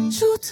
Shoot.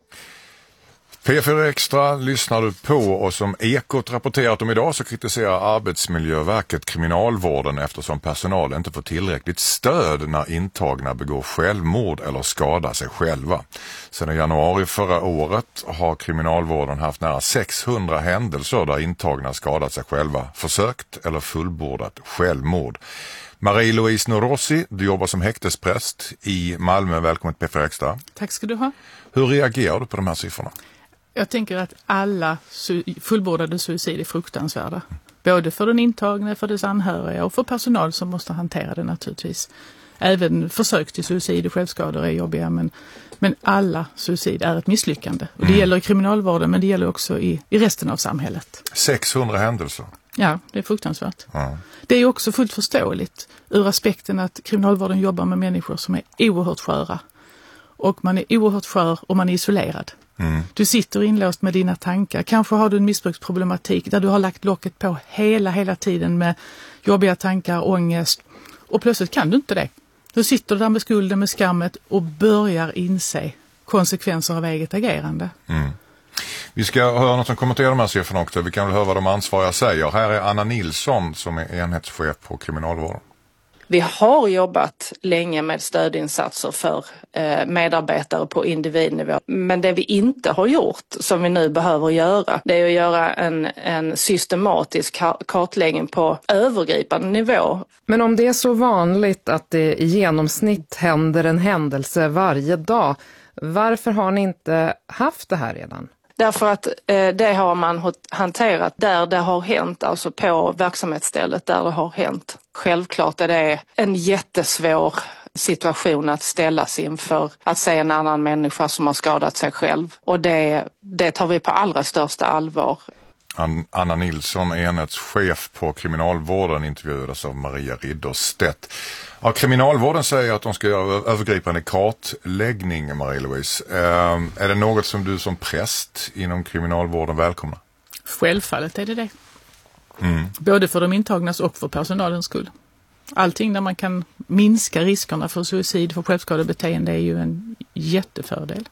P4 Extra lyssnar du på, och som Ekot rapporterat om idag så kritiserar Arbetsmiljöverket kriminalvården eftersom personal inte får tillräckligt stöd när intagna begår självmord eller skadar sig själva. Sedan januari förra året har kriminalvården haft nära 600 händelser där intagna skadat sig själva, försökt eller fullbordat självmord. Marie-Louise Norossi, du jobbar som häktespräst i Malmö. Välkommen till P4 Extra. Tack ska du ha. Hur reagerar du på de här siffrorna? Jag tänker att alla fullbordade suicid är fruktansvärda. Både för den intagne, för dess anhöriga och för personal som måste hantera det naturligtvis. Även försök till suicid och självskador är jobbiga, men alla suicid är ett misslyckande. Och det gäller i kriminalvården, men det gäller också i resten av samhället. 600 händelser. Ja, det är fruktansvärt. Ja. Det är också fullt förståeligt ur aspekten att kriminalvården jobbar med människor som är oerhört sköra. Och man är oerhört skör och man är isolerad. Du sitter inlåst med dina tankar. Kanske har du en missbruksproblematik där du har lagt locket på hela tiden med jobbiga tankar, ångest. Och plötsligt kan du inte det. Du sitter där med skulden, med skammet och börjar inse konsekvenser av eget agerande. Vi ska höra något som kommenterar de här siffrorna också. Vi kan väl höra vad de ansvariga säger. Här är Anna Nilsson som är enhetschef på kriminalvården. Vi har jobbat länge med stödinsatser för medarbetare på individnivå. Men det vi inte har gjort, som vi nu behöver göra, det är att göra en systematisk kartläggning på övergripande nivå. Men om det är så vanligt att det i genomsnitt händer en händelse varje dag, varför har ni inte haft det här redan? Därför att det har man hanterat där det har hänt, alltså på verksamhetsstället där det har hänt. Självklart är det en jättesvår situation att ställas inför, att se en annan människa som har skadat sig själv. Och det tar vi på allra största allvar. Anna Nilsson, enhetschef på kriminalvården, intervjuades av Maria Ridderstedt. Ja, kriminalvården säger att de ska göra övergripande kartläggning, Marie-Louise. Är det något som du som präst inom kriminalvården välkomnar? Självfallet är det. Både för de intagnas och för personalens skull. Allting där man kan minska riskerna för suicid, för självskadebeteende är ju en jättefördel.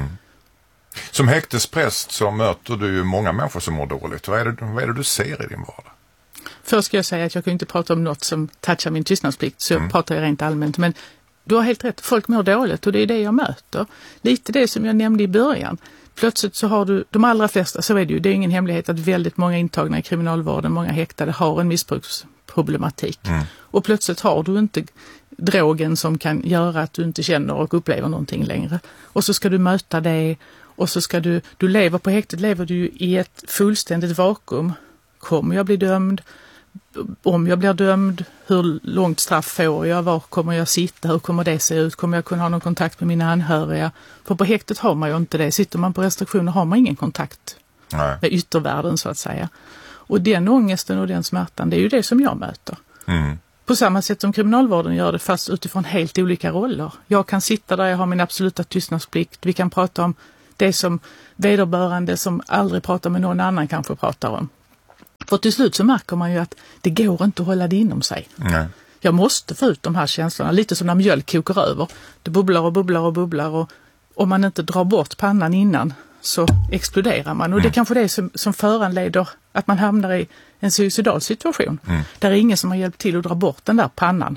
Som häktespräst så möter du ju många människor som mår dåligt. Vad är det du ser i din vardag? Först ska jag säga att jag kan inte prata om något som touchar min tystnadsplikt, så jag pratar rent allmänt. Men du har helt rätt, folk mår dåligt och det är det jag möter. Lite det som jag nämnde i början. Plötsligt så har du, de allra flesta, så är det ju, det är ingen hemlighet att väldigt många intagna i kriminalvården, många häktade har en missbruksproblematik. Och plötsligt har du inte drogen som kan göra att du inte känner och upplever någonting längre. Och så ska du möta det, och så ska du lever på häktet, lever du ju i ett fullständigt vakuum. Kommer jag bli dömd? Om jag blir dömd, hur långt straff får jag? Var kommer jag sitta? Hur kommer det se ut? Kommer jag kunna ha någon kontakt med mina anhöriga? För på häktet har man ju inte det. Sitter man på restriktioner har man ingen kontakt med yttervärlden så att säga. Och den ångesten och den smärtan, det är ju det som jag möter. På samma sätt som kriminalvården gör det, fast utifrån helt olika roller. Jag kan sitta där, jag har min absoluta tystnadsplikt. Vi kan prata om det som vederbörande som aldrig pratar med någon annan kanske pratar om. För till slut så märker man ju att det går inte att hålla det inom sig. Jag måste få ut de här känslorna, lite som när mjölk kokar över. Det bubblar och bubblar och bubblar, och om man inte drar bort pannan innan så exploderar man. Och det är kanske det som föranleder att man hamnar i en suicidal situation. Där är ingen som har hjälpt till att dra bort den där pannan.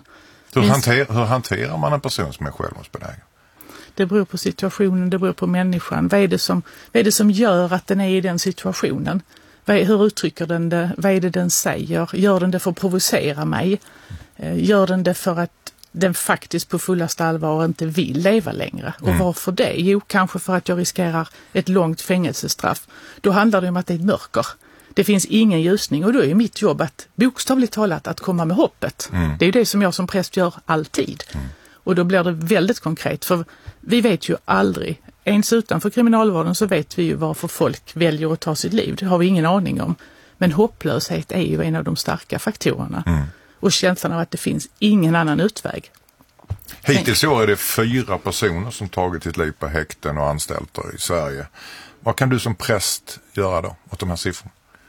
Hur hanterar man en person som är självmordsbenägen? Det beror på situationen, det beror på människan. Vad är det som gör att den är i den situationen? Hur uttrycker den det? Vad är det den säger? Gör den det för att provocera mig? Gör den det för att den faktiskt på fullaste allvar inte vill leva längre? Och varför det? Jo, kanske för att jag riskerar ett långt fängelsestraff. Då handlar det om att det är ett mörker. Det finns ingen ljusning, och då är mitt jobb att bokstavligt talat att komma med hoppet. Det är ju det som jag som präst gör alltid. Och då blir det väldigt konkret, för vi vet ju aldrig, ens utanför kriminalvården så vet vi ju varför folk väljer att ta sitt liv. Det har vi ingen aning om. Men hopplöshet är ju en av de starka faktorerna. Och känslan av att det finns ingen annan utväg. Hittills är det 4 personer som tagit sitt liv på häkten och anstalter i Sverige. Vad kan du som präst göra då åt de här siffrorna?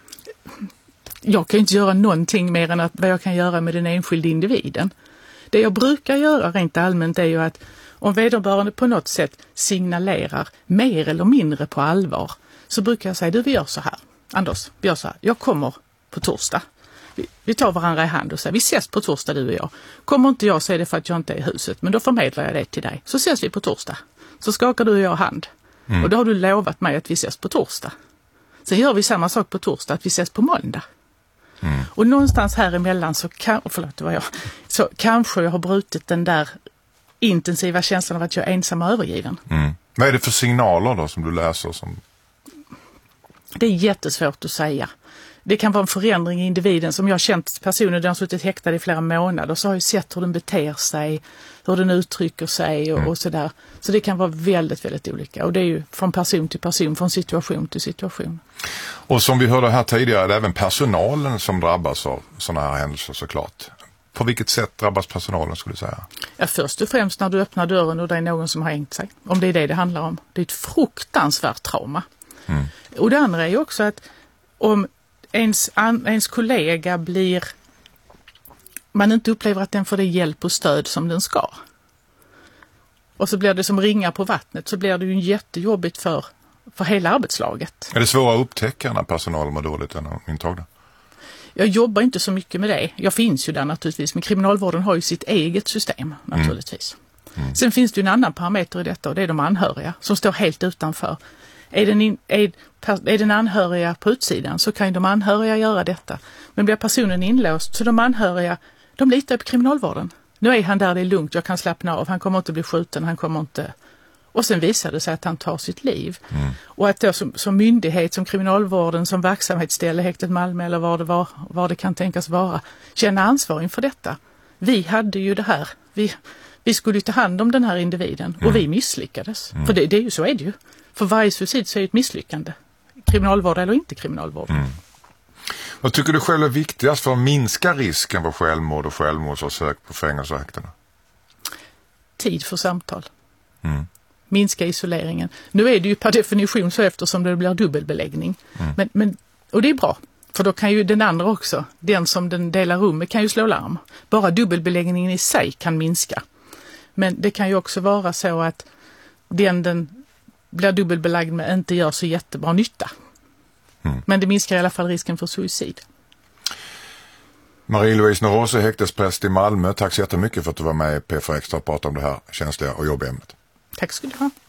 Jag kan ju inte göra någonting mer än vad jag kan göra med den enskilda individen. Det jag brukar göra rent allmänt är ju att Om vederbörande på något sätt signalerar mer eller mindre på allvar, så brukar jag säga, du, vi gör så här. Anders, vi gör så här. Jag kommer på torsdag. Vi tar varandra i hand och säger, vi ses på torsdag du och jag. Kommer inte jag så är det för att jag inte är i huset, men då förmedlar jag det till dig. Så ses vi på torsdag. Så skakar du och jag hand. Och då har du lovat mig att vi ses på torsdag. Sen gör vi samma sak på torsdag, att vi ses på måndag. Och någonstans här emellan så kanske jag har brutit den där intensiva känslan av att jag är ensam och övergiven. Vad är det för signaler då som du läser? Det är jättesvårt att säga. Det kan vara en förändring i individen. Som jag har känt personer, den har suttit häktad i flera månader, så har jag sett hur den beter sig, hur den uttrycker sig och sådär. Så det kan vara väldigt, väldigt olika. Och det är ju från person till person, från situation till situation. Och som vi hörde här tidigare, det är även personalen som drabbas av sådana här händelser såklart. På vilket sätt drabbas personalen skulle du säga? Ja, först och främst när du öppnar dörren och det är någon som har hängt sig. Om det är det handlar om. Det är ett fruktansvärt trauma. Och det andra är ju också att om ens kollega man inte upplever att den får det hjälp och stöd som den ska. Och så blir det som ringar på vattnet, så blir det ju jättejobbigt för hela arbetslaget. Är det svårare att upptäcka när personalen mår dåligt än intagna? Jag jobbar inte så mycket med det. Jag finns ju där naturligtvis, men kriminalvården har ju sitt eget system naturligtvis. Sen finns det ju en annan parameter i detta, och det är de anhöriga som står helt utanför. Är den anhöriga på utsidan så kan ju de anhöriga göra detta. Men blir personen inlåst så de anhöriga, de litar på kriminalvården. Nu är han där, det är lugnt, jag kan slappna av, han kommer inte bli skjuten, han kommer inte... Och sen visar det sig att han tar sitt liv. Och att då som myndighet, som kriminalvården, som verksamhetsställe, häktet Malmö eller vad det kan tänkas vara, känna ansvar inför detta. Vi hade ju det här, vi skulle ta hand om den här individen och vi misslyckades. För det är ju så är det ju. För varje suicid så är det ett misslyckande. Kriminalvård eller inte kriminalvård. Vad tycker du själv är viktigast för att minska risken för självmord och självmordsförsök på fängelse och häktena? Tid för samtal. Minska isoleringen. Nu är det ju per definition så eftersom det blir dubbelbeläggning. Och det är bra. För då kan ju den andra också, den som den delar rum med, kan ju slå larm. Bara dubbelbeläggningen i sig kan minska. Men det kan ju också vara så att den blir dubbelbelagd med inte gör så jättebra nytta. Men det minskar i alla fall risken för suicid. Marie-Louise Norose, häktespräst i Malmö. Tack så jättemycket för att du var med i P4 Extra och pratade om det här känsliga och jobbiga ämnet. Tack ska du ha.